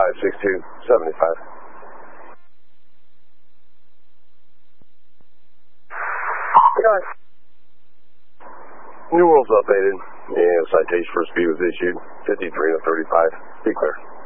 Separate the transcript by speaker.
Speaker 1: 56275. New World's updated. Yeah, citation for speed was issued. 53 to 35. Be clear.